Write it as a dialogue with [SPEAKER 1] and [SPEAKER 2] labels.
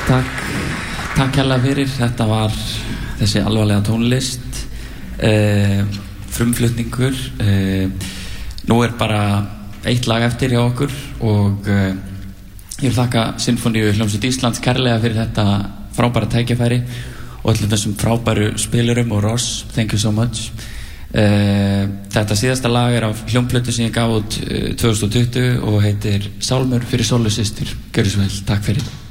[SPEAKER 1] Takk hérlega fyrir. Þetta var þessi alvarlega tónlist, frumflutningur. Nú bara eitt lag eftir hjá okkur og ég vil þakka Sinfóníu hljómsveit Íslands kærlega fyrir þetta frábæra tækifæri og öllum þessum frábæru spilurum og Ross, thank you so much. Þetta síðasta lag af hljómplötu sem ég gaf út 2020 og heitir Sálmur fyrir Sólu systur. Gjörðu svo vel, takk fyrir.